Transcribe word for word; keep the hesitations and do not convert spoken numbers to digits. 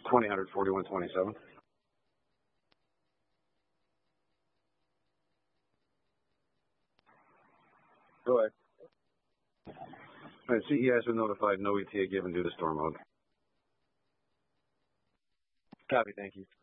twenty hundred forty-one twenty-seven. Go ahead. All right, C E has been notified. No E T A given due to storm mode. Copy. Thank you.